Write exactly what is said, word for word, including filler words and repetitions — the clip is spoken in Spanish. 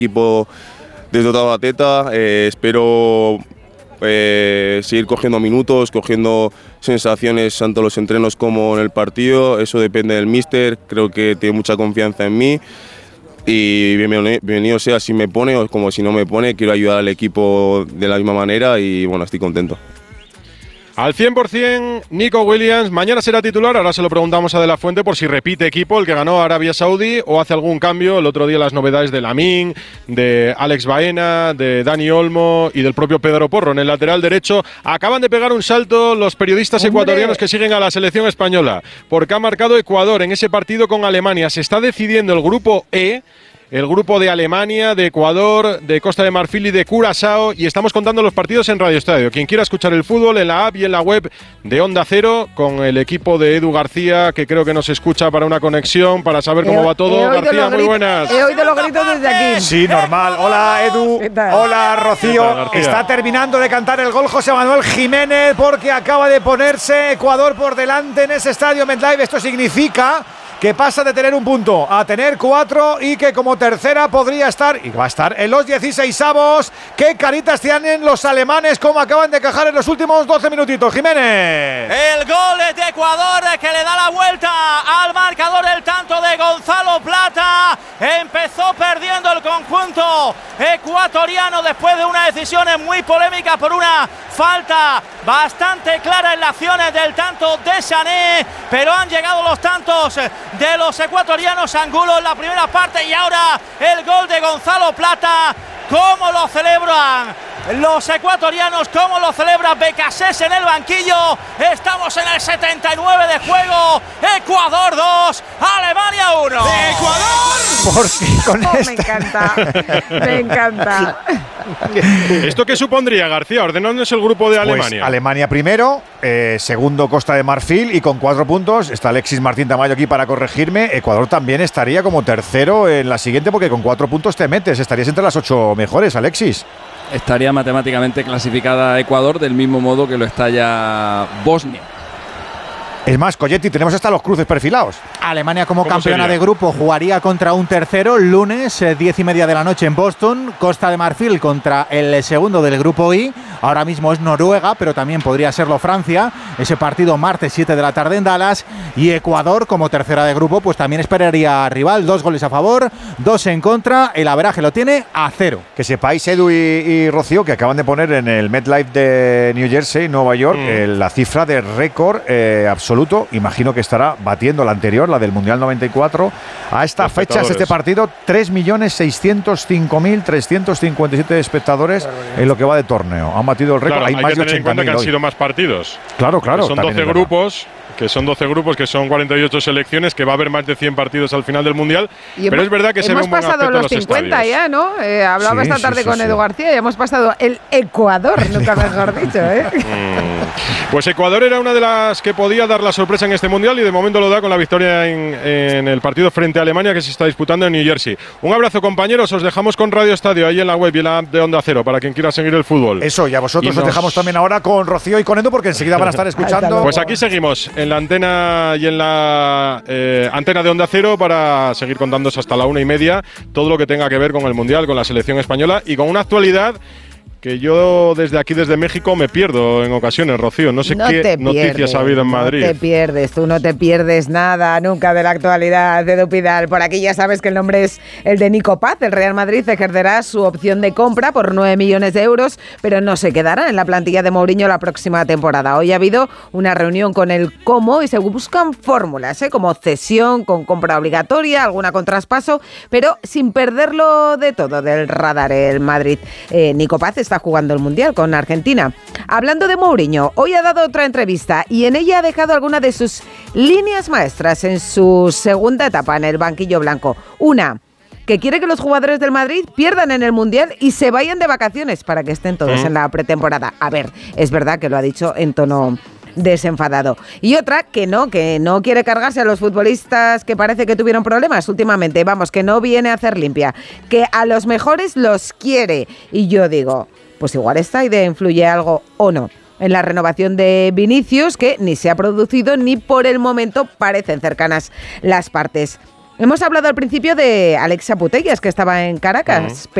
equipo desde toda la teta, eh, espero eh, seguir cogiendo minutos, cogiendo sensaciones tanto en los entrenos como en el partido, eso depende del míster, creo que tiene mucha confianza en mí y bienvenido, bienvenido sea si me pone o como si no me pone, quiero ayudar al equipo de la misma manera y bueno, estoy contento. Al cien por cien, Nico Williams, mañana será titular, ahora se lo preguntamos a De La Fuente por si repite equipo, el que ganó Arabia Saudí, o hace algún cambio. El otro día las novedades de Lamine, de Alex Baena, de Dani Olmo y del propio Pedro Porro en el lateral derecho. Acaban de pegar un salto los periodistas ¡Hombre! ecuatorianos que siguen a la selección española, porque ha marcado Ecuador en ese partido con Alemania. Se está decidiendo el grupo E, el grupo de Alemania, de Ecuador, de Costa de Marfil y de Curazao, y estamos contando los partidos en Radio Estadio. Quien quiera escuchar el fútbol en la app y en la web de Onda Cero, con el equipo de Edu García, que creo que nos escucha para una conexión, para saber cómo he, va todo. García, muy buenas. He oído los gritos desde aquí. Sí, normal. Hola, Edu. Hola, Rocío. Tal, Está terminando de cantar el gol José Manuel Jiménez porque acaba de ponerse Ecuador por delante en ese estadio MetLife. Esto significa que pasa de tener un punto a tener cuatro y que como tercera podría estar, y va a estar en los dieciseisavos. ¿Qué caritas tienen los alemanes? ¿Cómo acaban de cajar en los últimos doce minutitos? Jiménez. El gol de Ecuador que le da la vuelta al marcador, el tanto de Gonzalo Plata. Empezó perdiendo el conjunto ecuatoriano después de una decisión muy polémica por una falta bastante clara en las acciones del tanto de Sané, pero han llegado los tantos de los ecuatorianos. Angulo en la primera parte y ahora el gol de Gonzalo Plata. ¿Cómo lo celebran los ecuatorianos? ¿Cómo lo celebra Becasés en el banquillo? Estamos en el setenta y nueve de juego. Ecuador dos, Alemania uno. ¡De Ecuador! Porque con oh, esta... Me encanta, me encanta. ¿Esto qué supondría, García? Ordenándonos el grupo de Alemania. Pues Alemania primero, eh, segundo Costa de Marfil y con cuatro puntos. Está Alexis Martín Tamayo aquí para corregirme. Ecuador también estaría como tercero en la siguiente porque con cuatro puntos te metes. Estarías entre las ocho mejores, Alexis. Estaría matemáticamente clasificada Ecuador del mismo modo que lo está ya Bosnia. Es más, Colletti, tenemos hasta los cruces perfilados. Alemania como campeona sería? de grupo jugaría contra un tercero lunes, eh, diez y media de la noche en Boston. Costa de Marfil contra el segundo del grupo I. Ahora mismo es Noruega, pero también podría serlo Francia. Ese partido martes siete de la tarde en Dallas. Y Ecuador como tercera de grupo, pues también esperaría rival. Dos goles a favor, dos en contra. El averaje lo tiene a cero. Que sepáis, Edu y, y Rocío, que acaban de poner en el MetLife de New Jersey, Nueva York, mm. eh, la cifra de récord eh, absoluto. Imagino que estará batiendo la anterior, la del Mundial noventa y cuatro. A estas fechas, este partido, tres millones seiscientos cinco mil trescientos cincuenta y siete espectadores en lo que va de torneo. Han batido el récord. Claro, hay, hay más que de tener en cuenta que han hoy. sido más partidos. Claro, claro. Que son doce grupos. Que son doce grupos, que son cuarenta y ocho selecciones, que va a haber más de cien partidos al final del Mundial. Y pero hemos, es verdad que se ve un buen aspecto los en los cincuenta estadios. ya, ¿no? Eh, hablaba Sí, esta sí, tarde sí, con sí. Edu García y hemos pasado el Ecuador, nunca mejor dicho, ¿eh? Mm. Pues Ecuador era una de las que podía dar la sorpresa en este Mundial y de momento lo da con la victoria en, en el partido frente a Alemania que se está disputando en New Jersey. Un abrazo, compañeros. Os dejamos con Radio Estadio ahí en la web y en la app de Onda Cero para quien quiera seguir el fútbol. Eso, y a vosotros Y os nos- dejamos también ahora con Rocío y con Edu porque enseguida van a estar escuchando. Pues aquí seguimos en la antena y en la eh, antena de Onda Cero para seguir contándoos hasta la una y media todo lo que tenga que ver con el Mundial, con la selección española y con una actualidad que yo desde aquí, desde México, me pierdo en ocasiones, Rocío. No sé No qué te noticias pierdes, ha habido en Madrid. No te pierdes, tú no te pierdes nada nunca de la actualidad de Edu Pidal. Por aquí ya sabes que el nombre es el de Nico Paz. El Real Madrid ejercerá su opción de compra por nueve millones de euros, pero no se quedará en la plantilla de Mourinho la próxima temporada. Hoy ha habido una reunión con el Como y se buscan fórmulas, ¿eh? como cesión, con compra obligatoria, alguna con traspaso, pero sin perderlo de todo del radar el Madrid. Eh, Nico Paz está jugando el Mundial con Argentina. Hablando de Mourinho, hoy ha dado otra entrevista y en ella ha dejado algunas de sus líneas maestras en su segunda etapa en el banquillo blanco. Una, que quiere que los jugadores del Madrid pierdan en el Mundial y se vayan de vacaciones para que estén todos ¿Mm? en la pretemporada. A ver, es verdad que lo ha dicho en tono desenfadado. Y otra, que no, que no quiere cargarse a los futbolistas que parece que tuvieron problemas últimamente. Vamos, que no viene a hacer limpia. Que a los mejores los quiere. Y yo digo, pues igual esta idea influye algo o no en la renovación de Vinicius, que ni se ha producido ni por el momento parecen cercanas las partes. Hemos hablado al principio de Alexa Putellas, que estaba en Caracas. Uh-huh.